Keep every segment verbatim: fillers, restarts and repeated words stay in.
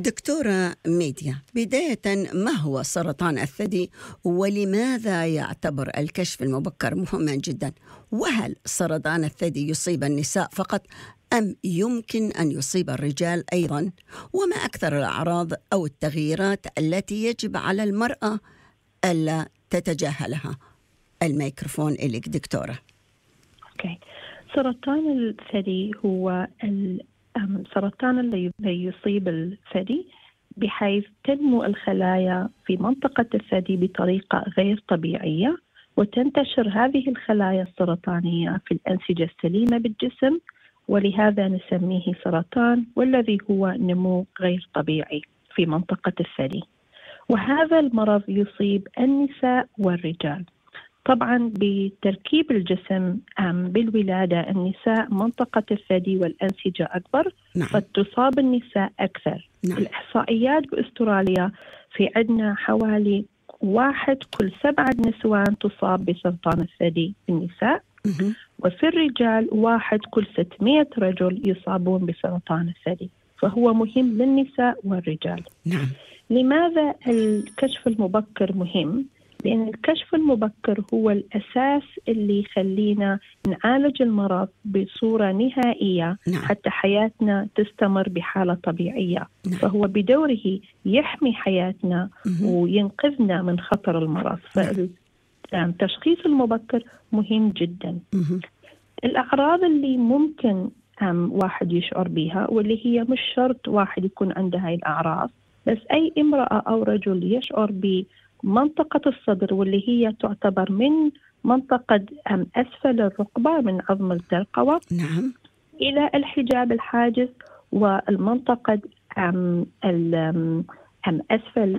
دكتورة ميديا، بداية ما هو سرطان الثدي ولماذا يعتبر الكشف المبكر مهما جدا؟ وهل سرطان الثدي يصيب النساء فقط أم يمكن أن يصيب الرجال أيضا؟ وما أكثر الأعراض أو التغييرات التي يجب على المرأة ألا تتجاهلها؟ الميكروفون إليك دكتورة. أوكي. سرطان الثدي هو السرطان اللي يصيب الثدي بحيث تنمو الخلايا في منطقة الثدي بطريقة غير طبيعية، وتنتشر هذه الخلايا السرطانية في الأنسجة السليمة بالجسم، ولهذا نسميه سرطان، والذي هو نمو غير طبيعي في منطقة الثدي. وهذا المرض يصيب النساء والرجال. طبعا بتركيب الجسم بالولادة النساء منطقة الثدي والأنسجة أكبر، نعم. فتصاب النساء أكثر. نعم. الإحصائيات بأستراليا في عندنا حوالي واحد كل سبعة نسوان تصاب بسرطان الثدي في النساء، مه. وفي الرجال واحد كل ستمائة رجل يصابون بسرطان الثدي، فهو مهم للنساء والرجال. نعم. لماذا الكشف المبكر مهم؟ لأن الكشف المبكر هو الأساس اللي يخلينا نعالج المرض بصورة نهائية، نعم. حتى حياتنا تستمر بحالة طبيعية. نعم. فهو بدوره يحمي حياتنا مه. وينقذنا من خطر المرض. فالتشخيص المبكر مهم جدا. مه. الأعراض اللي ممكن واحد يشعر بها، واللي هي مش شرط واحد يكون عنده هاي الأعراض، بس أي امرأة أو رجل يشعر بمنطقة الصدر، واللي هي تعتبر من منطقة أسفل الركبة من عظم الترقوة، نعم. إلى الحجاب الحاجز والمنطقة أم أم أسفل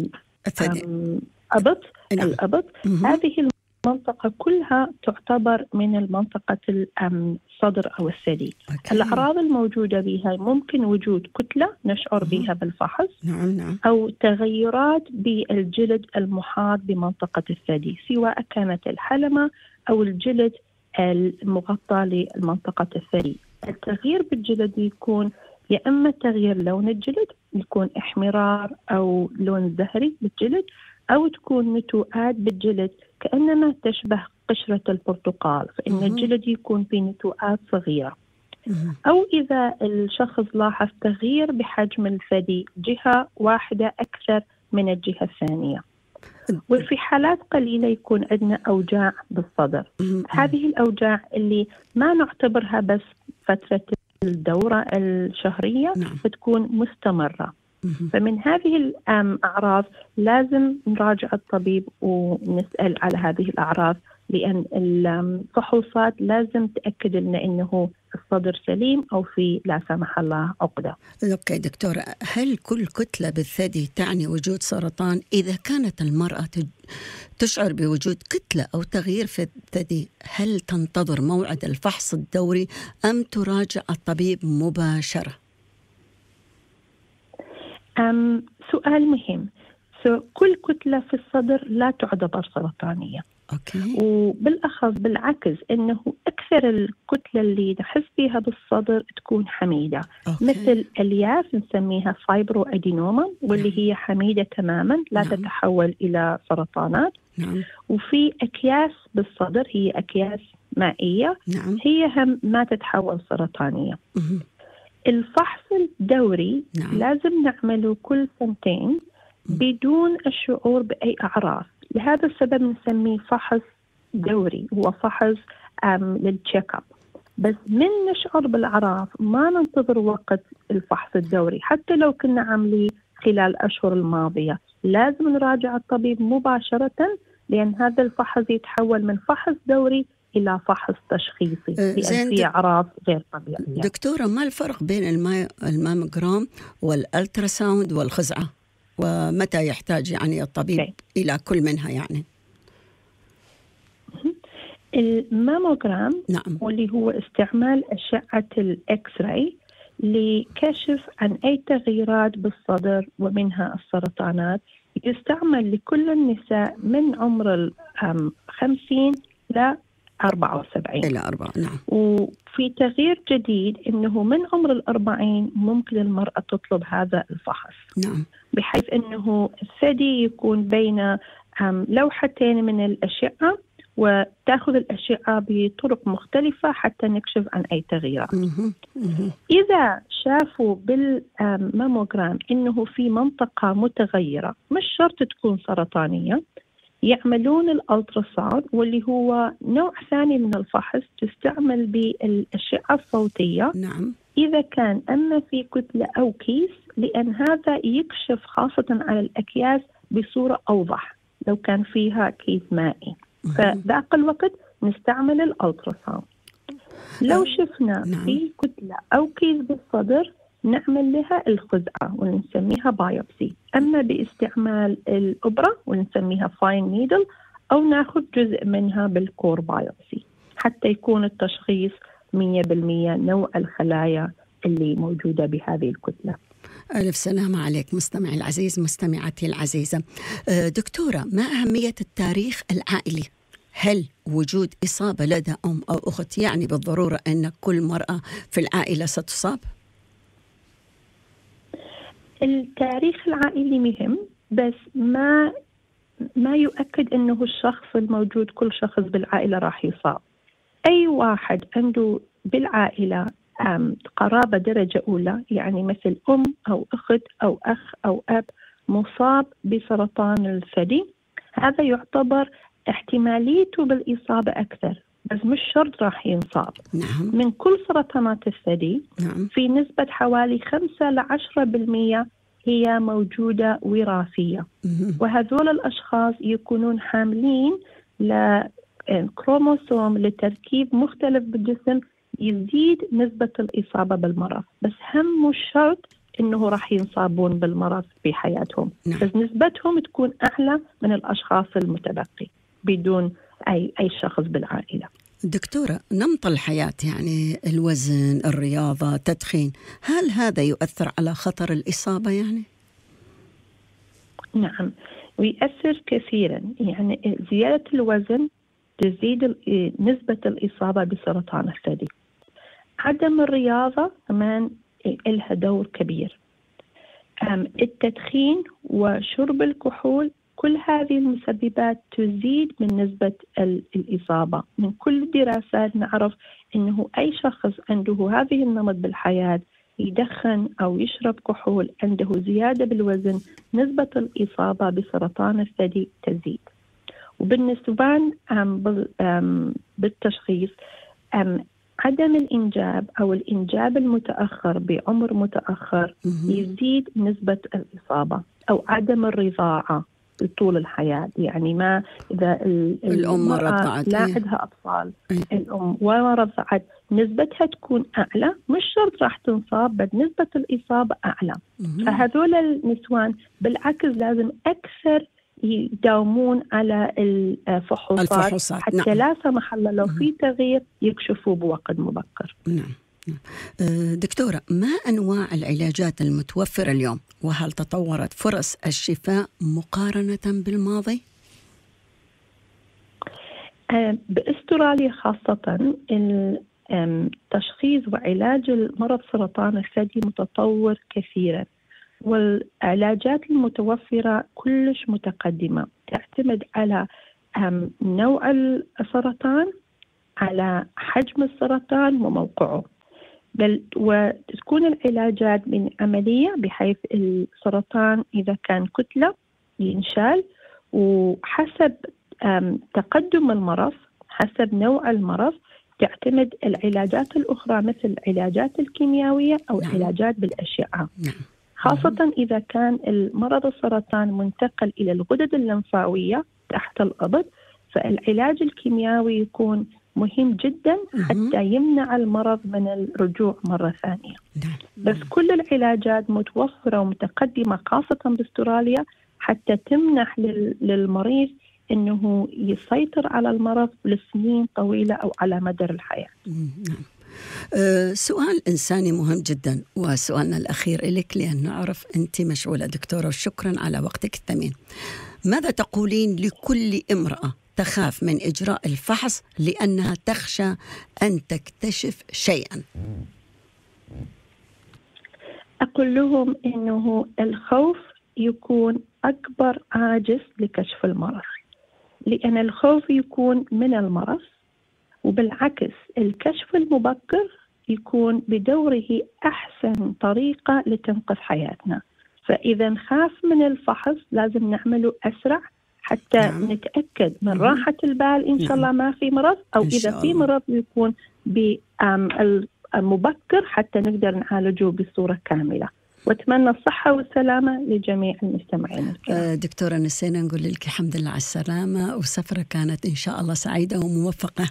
الأبط. نعم. الأبط هذه المنطقة كلها تعتبر من المنطقة الصدر أو الثدي. الأعراض الموجودة بها ممكن وجود كتلة نشعر بها بالفحص، نعم. نعم. أو تغيرات بالجلد المحاط بمنطقة الثدي، سواء كانت الحلمة أو الجلد المغطى لمنطقة الثدي. التغيير بالجلد يكون يا إما تغيير لون الجلد، يكون احمرار أو لون زهري بالجلد، أو تكون نتوءات بالجلد كأنما تشبه قشرة البرتقال، فإن مه. الجلد يكون فيه نتوءات صغيرة. مه. أو إذا الشخص لاحظ تغيير بحجم الثدي جهة واحدة أكثر من الجهة الثانية. وفي حالات قليلة يكون عندنا أوجاع بالصدر. مه. هذه الأوجاع اللي ما نعتبرها بس فترة الدورة الشهرية، نعم. بتكون مستمرة. مه. فمن هذه الأعراض لازم نراجع الطبيب ونسأل على هذه الأعراض، لأن الفحوصات لازم تأكد لنا أنه الصدر سليم أو في لا سمح الله عقدة. أوكي دكتورة، هل كل كتلة بالثدي تعني وجود سرطان؟ إذا كانت المرأة تشعر بوجود كتلة أو تغيير في الثدي، هل تنتظر موعد الفحص الدوري أم تراجع الطبيب مباشرة؟ أم سؤال مهم. سو كل كتلة في الصدر لا تعتبر سرطانية. أوكي. وبالأخص بالعكس، إنه أكثر الكتلة اللي نحس بها بالصدر تكون حميدة. أوكي. مثل ألياف نسميها فايبرو أدينوما، واللي نعم. هي حميدة تماما لا نعم. تتحول إلى سرطانات. نعم. وفي أكياس بالصدر هي أكياس مائية، نعم. هي هم ما تتحول سرطانية. مه. الفحص الدوري نعم. لازم نعمله كل سنتين بدون الشعور بأي أعراض. لهذا السبب نسميه فحص دوري، هو فحص للتشيك اب. بس من نشعر بالأعراض ما ننتظر وقت الفحص الدوري، حتى لو كنا عاملين خلال الأشهر الماضية لازم نراجع الطبيب مباشرة، لأن هذا الفحص يتحول من فحص دوري إلى فحص تشخيصي، لأن في أعراض غير طبيعية. دكتورة، ما الفرق بين الماموجرام والألتراساوند والخزعة؟ ومتى يحتاج يعني الطبيب okay. إلى كل منها يعني؟ الماموجرام نعم. واللي هو استعمال أشعة الإكس راي لكشف عن أي تغييرات بالصدر ومنها السرطانات، يستعمل لكل النساء من عمر الخمسين ل أربعة وسبعين إلى أربعة. نعم. وفي تغيير جديد أنه من عمر الأربعين ممكن المرأة تطلب هذا الفحص. نعم. بحيث أنه الثدي يكون بين لوحتين من الأشعة، وتأخذ الأشعة بطرق مختلفة حتى نكشف عن أي تغييرات. إذا شافوا بالماموغرام أنه في منطقة متغيرة مش شرط تكون سرطانية، يعملون الألتراساوند، واللي هو نوع ثاني من الفحص تستعمل بالأشعة الصوتية. نعم. إذا كان أما في كتلة أو كيس، لأن هذا يكشف خاصة على الأكياس بصورة أوضح لو كان فيها كيس مائي. فذاك الوقت نستعمل الألتراساوند. لو شفنا نعم. في كتلة أو كيس بالصدر نعمل لها الخزعة ونسميها بايوبسي، أما باستعمال الإبرة ونسميها فاين نيدل، أو ناخذ جزء منها بالكور بايوبسي حتى يكون التشخيص مية بالمية نوع الخلايا اللي موجودة بهذه الكتلة. ألف سلامة عليك مستمعي العزيز، مستمعتي العزيزة. دكتورة، ما أهمية التاريخ العائلي؟ هل وجود إصابة لدى أم أو أخت يعني بالضرورة أن كل مرأة في العائلة ستصاب؟ التاريخ العائلي مهم، بس ما ما يؤكد أنه الشخص الموجود كل شخص بالعائلة راح يصاب. أي واحد عنده بالعائلة قرابة درجة أولى، يعني مثل أم أو أخت أو أخ أو أب مصاب بسرطان الثدي، هذا يعتبر احتماليته بالإصابة أكثر، بس مش شرط راح ينصاب. نعم. من كل سرطانات الثدي نعم. في نسبة حوالي خمسة لعشرة بالمية هي موجودة وراثية، وهذول الأشخاص يكونون حاملين لكروموسوم لتركيب مختلف بالجسم يزيد نسبة الإصابة بالمرض، بس هم مش شرط إنه راح ينصابون بالمرض في حياتهم. نعم. بس نسبتهم تكون أعلى من الأشخاص المتبقي بدون أي أي شخص بالعائلة. دكتورة، نمط الحياة يعني الوزن، الرياضة، تدخين، هل هذا يؤثر على خطر الإصابة يعني؟ نعم، ويؤثر كثيرا. يعني زيادة الوزن تزيد نسبة الإصابة بسرطان الثدي. عدم الرياضة كمان لها دور كبير. التدخين وشرب الكحول، كل هذه المسببات تزيد من نسبة الإصابة. من كل الدراسات نعرف أنه أي شخص عنده هذه النمط بالحياة يدخن أو يشرب كحول عنده زيادة بالوزن، نسبة الإصابة بسرطان الثدي تزيد. وبالنسبة بالتشخيص، عدم الإنجاب أو الإنجاب المتأخر بعمر متأخر يزيد نسبة الإصابة، أو عدم الرضاعة طول الحياة. يعني ما إذا الأم ما رضعت لا عندها أطفال، الأم وما رضعت، نسبتها تكون أعلى، مش شرط راح تنصاب بس نسبة الإصابة أعلى. فهذول النسوان بالعكس لازم أكثر يداومون على الفحوصات, الفحوصات. حتى نعم. لا سمح الله لو في تغيير يكشفوا بوقت مبكر. نعم. دكتورة، ما أنواع العلاجات المتوفرة اليوم، وهل تطورت فرص الشفاء مقارنة بالماضي؟ بأستراليا خاصة التشخيص وعلاج المرض سرطان الثدي متطور كثيرا، والعلاجات المتوفرة كلش متقدمة، تعتمد على نوع السرطان، على حجم السرطان وموقعه، بل وتكون العلاجات من عملية، بحيث السرطان إذا كان كتلة ينشال، وحسب تقدم المرض حسب نوع المرض تعتمد العلاجات الأخرى مثل العلاجات الكيميائية أو نعم. العلاجات بالأشعة. نعم. خاصة إذا كان المرض السرطان منتقل إلى الغدد اللمفاوية تحت الإبط، فالعلاج الكيميائي يكون مهم جدا حتى يمنع المرض من الرجوع مرة ثانية. بس كل العلاجات متوفرة ومتقدمة خاصة باستراليا حتى تمنح للمريض أنه يسيطر على المرض لسنين طويلة أو على مدى الحياة. نعم. أه سؤال إنساني مهم جدا، وسؤالنا الأخير إليك لأن نعرف أنت مشغولة دكتورة، وشكرا على وقتك الثمين. ماذا تقولين لكل امرأة تخاف من إجراء الفحص لأنها تخشى أن تكتشف شيئا؟ أقول لهم إنه الخوف يكون أكبر عاجز لكشف المرض، لأن الخوف يكون من المرض، وبالعكس الكشف المبكر يكون بدوره أحسن طريقة لتنقذ حياتنا. فإذا نخاف من الفحص لازم نعمله أسرع حتى نعم. نتأكد من مم. راحة البال إن شاء الله ما في مرض، أو إذا في مرض يكون بمبكر حتى نقدر نعالجه بصورة كاملة. وأتمنى الصحة والسلامة لجميع المستمعين. دكتورة نسينا نقول لك الحمد لله على السلامة، وسفرة كانت إن شاء الله سعيدة وموفقة.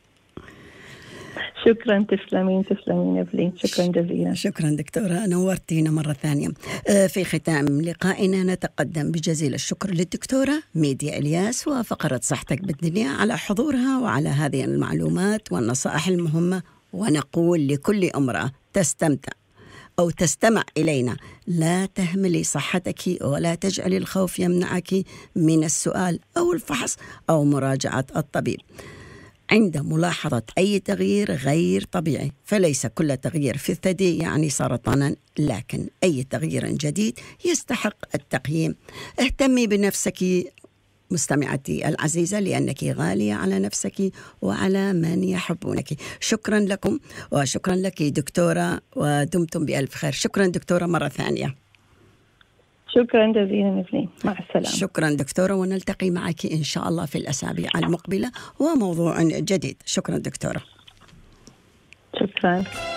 شكرا، تسلمين تسلمين إفلين، شكرا جزيلا. شكرا دكتورة، نورتينا مرة ثانية. في ختام لقائنا نتقدم بجزيل الشكر للدكتورة ميديا إلياس وفقرة صحتك بالدنيا على حضورها وعلى هذه المعلومات والنصائح المهمة، ونقول لكل امرأة تستمتع أو تستمع إلينا: لا تهملي صحتك ولا تجعلي الخوف يمنعك من السؤال أو الفحص أو مراجعة الطبيب عند ملاحظة أي تغيير غير طبيعي. فليس كل تغيير في الثدي يعني سرطانا، لكن أي تغيير جديد يستحق التقييم. اهتمي بنفسك مستمعتي العزيزة، لأنك غالية على نفسك وعلى من يحبونك. شكرا لكم وشكرا لك دكتورة، ودمتم بألف خير. شكرا دكتورة مرة ثانية. شكرا جزيلا نفلين، مع السلامة. شكرا دكتورة، ونلتقي معك إن شاء الله في الأسابيع المقبلة وموضوع جديد. شكرا دكتورة. شكرا.